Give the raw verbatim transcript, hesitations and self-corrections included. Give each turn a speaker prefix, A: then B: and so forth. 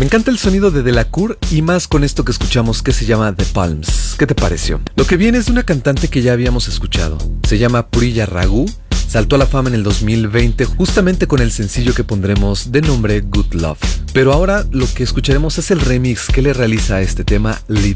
A: Me encanta el sonido de Delacour y más con esto que escuchamos que se llama The Palms. ¿Qué te pareció? Lo que viene es de una cantante que ya habíamos escuchado. Se llama Priya Raghu. Saltó a la fama en el dos mil veinte justamente con el sencillo que pondremos de nombre Good Love. Pero ahora lo que escucharemos es el remix que le realiza a este tema Little